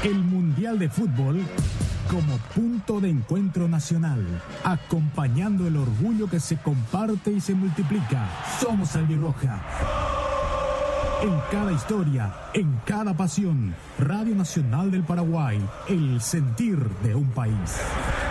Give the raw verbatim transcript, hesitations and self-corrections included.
El Mundial de Fútbol como punto de encuentro nacional, acompañando el orgullo que se comparte y se multiplica. Somos Albirroja. En cada historia, en cada pasión, Radio Nacional del Paraguay, el sentir de un país.